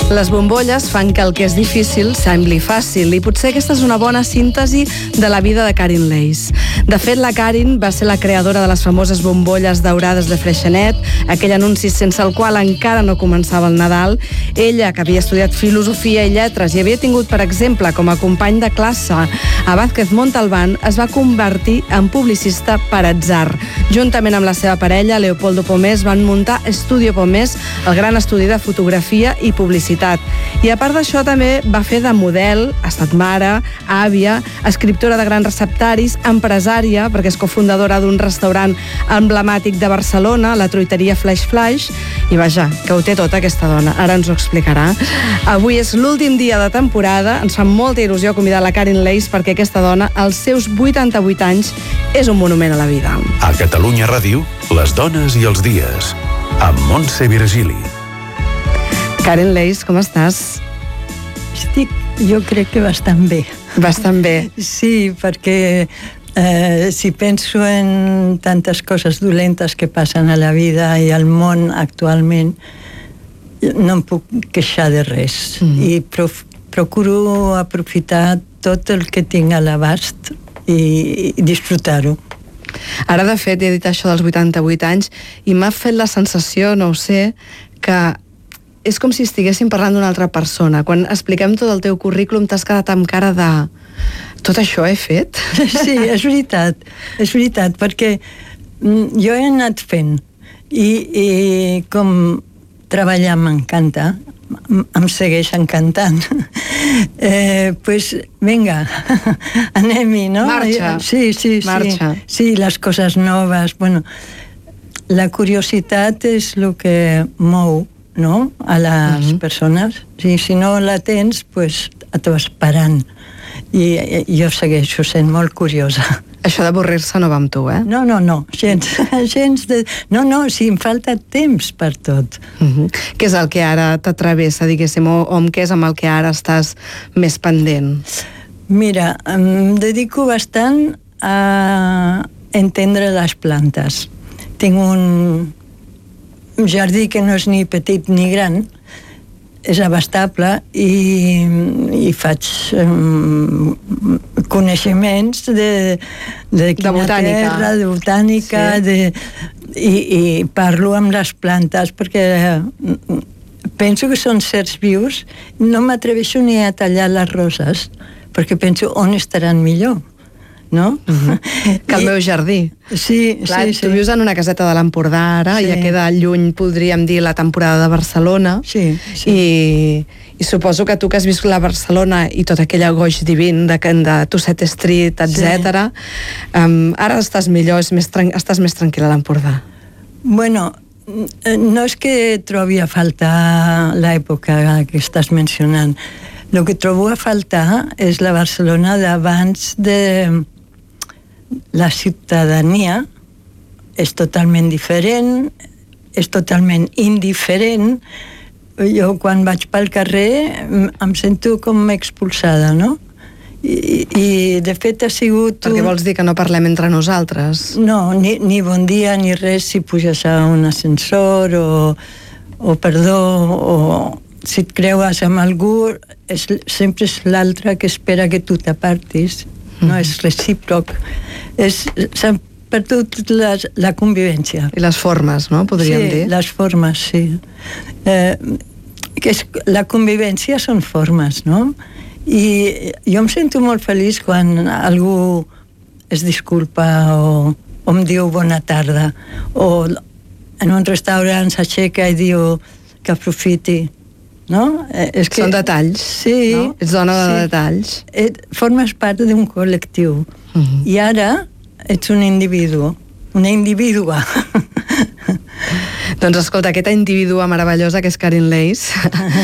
Les bombolles fan que el que és difícil sembli fàcil i potser aquesta és una bona síntesi de la vida de Carin Leis. De fet, la Carin va ser la creadora de les famoses bombolles daurades de Freixenet, aquell anunci sense el qual encara no començava el Nadal. Ella, que havia estudiat filosofia i lletres i havia tingut, per exemple, com a company de classe a Vázquez Montalbán, es va convertir en publicista per atzar. Juntament amb la seva parella, Leopoldo Pomés, van muntar Estudio Pomés, el gran estudi de fotografia i publicitat. I a part d'això també va fer de model, ha estat mare, àvia, escriptora de grans receptaris, empresària, perquè és cofundadora d'un restaurant emblemàtic de Barcelona, la truiteria Flash Flash, i vaja, que ho té tota aquesta dona, ara ens ho explicarà. Avui és l'últim dia de temporada, ens fa molta il·lusió convidar la Carin Leis perquè aquesta dona, als seus 88 anys, és un monument a la vida. A Catalunya Ràdio, les dones i els dies, amb Montse Virgili. Carin Leis, com estàs? Jo crec que bastant bé. Bastant bé. Sí, perquè si penso en tantes coses dolentes que passen a la vida i al món actualment, no em puc queixar de res. I procuro aprofitar tot el que tinc a l'abast i disfrutar-ho. Ara, de fet, he dit això dels 88 anys i m'ha fet la sensació, no ho sé, que és com si estiguéssim parlant d'una altra persona. Quan expliquem tot el teu currículum t'has quedat amb cara de... Tot això he fet? Sí, és veritat, perquè jo he anat fent i com treballar m'encanta, em segueix encantant. Pues vinga, anem-hi, no? Marxa. Sí. Marxa. Sí, les coses noves. Bueno, la curiositat és el que mou, no?, a les persones. Si no la tens, pues et vas parant. I jo segueixo sent molt curiosa. Això d'avorrir-se no va amb tu, eh? No, gens de... No, si em falta temps per tot. Què és el que ara t'atravessa, diguéssim, o amb què és amb el que ara estàs més pendent? Mira, em dedico bastant a entendre les plantes. Tinc un jardí que no és ni petit ni gran, és abastable i faig coneixements de botànica. Terra, de botànica, sí. I parlo amb les plantes perquè penso que són sers vius. No m'atreveixo ni a tallar les roses perquè penso on estaran millor, no? Que el meu jardí. Sí. Tu vius en una caseta de l'Empordà ara, sí. Ja queda lluny, podríem dir, la temporada de Barcelona. Sí. I suposo que tu que has viscut la Barcelona i tot aquell goig divin de Tusset Street, etc. Ara estàs millor, estàs més tranquil·la a l'Empordà. Bueno, no és que trobi a faltar l'època que estàs mencionant. El que trobo a faltar és la Barcelona d'abans de... La ciutadania és totalment diferent, és totalment indiferent. Jo, quan vaig pel carrer, em sento com expulsada, no? I de fet ha sigut... Perquè vols dir que no parlem entre nosaltres? No, ni bon dia ni res si puges a un ascensor o perdó, o si et creues amb algú, sempre és l'altre que espera que tu t'apartis. No és recíproc. S'ha perdut la convivència. I les formes, no? Podríem dir. Sí, les formes, sí. La convivència són formes, no? I jo em sento molt feliç quan algú es disculpa o em diu bona tarda, o en un restaurant s'aixeca i diu que aprofiti, no? Són detalls, sí, no? Ets dona de detalls. Formes part d'un col·lectiu. I ara ets un individu, una individua. Doncs escolta, aquesta individua meravellosa que és Carin Leis